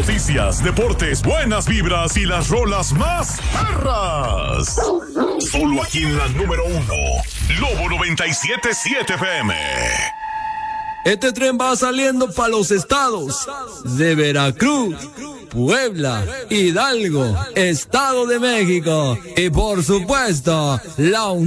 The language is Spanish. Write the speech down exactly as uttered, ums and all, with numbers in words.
noticias, deportes, buenas vibras y las rolas más perras. Solo aquí en la número uno, Lobo noventa y siete punto siete F M. Este tren va saliendo para los estados de Veracruz, Puebla, Hidalgo, Estado de México y por supuesto la